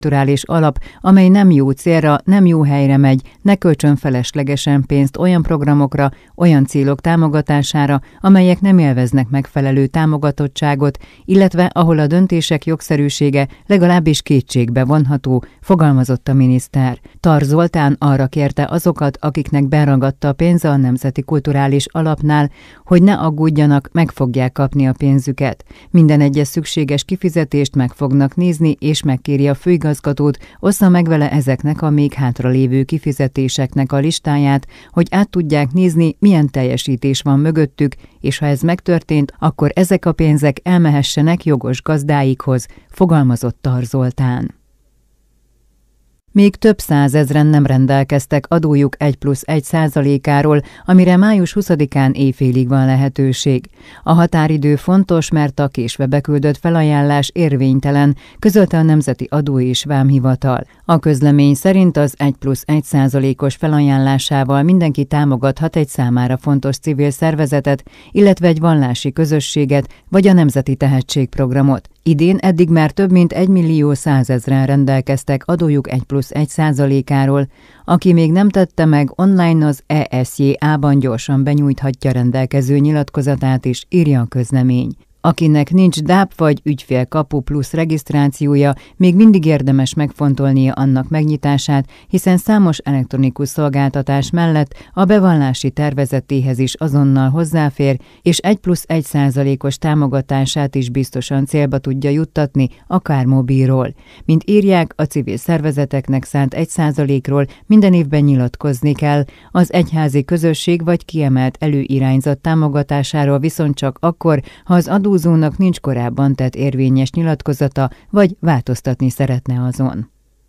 strukturális alap, amely nem jó célra, nem jó helyre megy, ne költsön feleslegesen pénzt olyan programokra, olyan célok támogatására, amelyek nem élveznek megfelelő támogatottságot, illetve ahol a döntések jogszerűsége legalábbis kétségbe vonható, fogalmazott a miniszter. Tar Zoltán arra kérte azokat, akiknek beragadta a pénze a Nemzeti Kulturális Alapnál, hogy ne aggódjanak, meg fogják kapni a pénzüket. Minden egyes szükséges kifizetést meg fognak nézni, és megkéri a főigazgatót, ossza meg vele ezeknek a még hátralévő kifizetéseknek a listáját, hogy át tudják nézni, milyen teljesítés van mögöttük, és ha ez megtörtént, akkor ezek a pénzek elmehessenek jogos gazdáikhoz, fogalmazott Tar Zoltán. Még több százezren nem rendelkeztek adójuk 1+1%-áról, amire május 20-án éjfélig van lehetőség. A határidő fontos, mert a késve beküldött felajánlás érvénytelen, közölte a Nemzeti Adó és Vámhivatal. A közlemény szerint az 1+1%-os felajánlásával mindenki támogathat egy számára fontos civil szervezetet, illetve egy vallási közösséget, vagy a Nemzeti Tehetségprogramot. Idén eddig már több mint 1.100.000 rendelkeztek adójuk 1+1%-áról. Aki még nem tette meg, online az ESJA-ban gyorsan benyújthatja rendelkező nyilatkozatát is, írja a közlemény. Akinek nincs DAP vagy ügyfélkapu plusz regisztrációja, még mindig érdemes megfontolnia annak megnyitását, hiszen számos elektronikus szolgáltatás mellett a bevallási tervezetéhez is azonnal hozzáfér, és 1+1%-os támogatását is biztosan célba tudja juttatni, akár mobilról. Mint írják, a civil szervezeteknek szánt 1%-ról minden évben nyilatkozni kell, az egyházi közösség vagy kiemelt előirányzat támogatásáról viszont csak akkor, ha az adózónak nincs korábban tett érvényes nyilatkozata, vagy változtatni szeretne azon.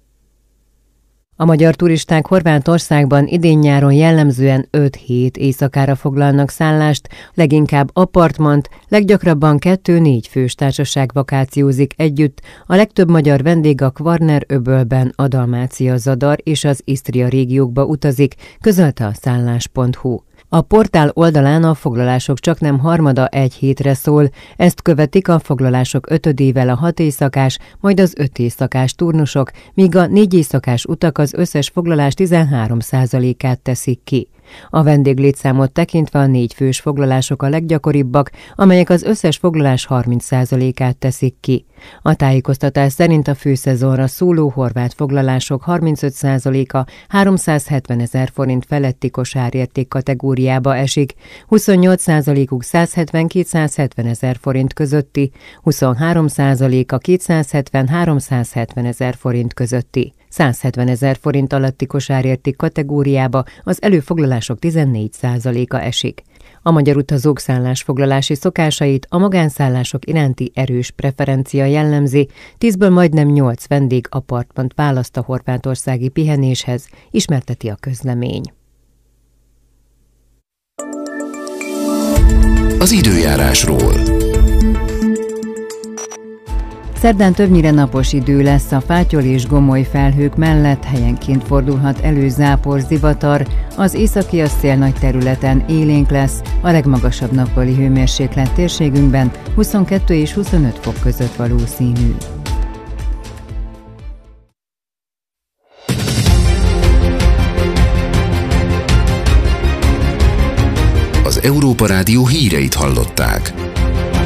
A magyar turisták Horvátországban idén-nyáron jellemzően 5-7 éjszakára foglalnak szállást, leginkább apartmant, leggyakrabban 2-4 fős társaság vakációzik együtt, a legtöbb magyar vendég a Kvarner-öbölben, a Dalmácia-Zadar és az Isztria régiókba utazik, közölte a szállás.hu. A portál oldalán a foglalások csaknem harmada egy hétre szól, ezt követik a foglalások 5-ével a 6 éjszakás, majd az 5 éjszakás turnusok, míg a 4 éjszakás utak az összes foglalás 13%-át teszik ki. A vendéglétszámot tekintve a 4 fős foglalások a leggyakoribbak, amelyek az összes foglalás 30%-át teszik ki. A tájékoztatás szerint a főszezonra szóló horvát foglalások 35%-a 370 000 forint feletti kosárérték kategóriába esik, 28%-uk 170-270 000 forint közötti, 23%-a 270-370 000 forint közötti. 170 000 forint alatti kosárérték kategóriába az előfoglalások 14%-a esik. A magyar utazók szállásfoglalási szokásait a magánszállások iránti erős preferencia jellemzi, 10-ből majdnem 8 vendég apartmant választ a horvátországi pihenéshez, ismerteti a közlemény. Az időjárásról. Szerdán többnyire napos idő lesz, a fátyol és gomoly felhők mellett helyenként fordulhat elő zápor, zivatar, az északi szél nagy területen élénk lesz, a legmagasabb nappali hőmérséklet térségünkben 22 és 25 fok között valószínű. Az Európa Rádió híreit hallották.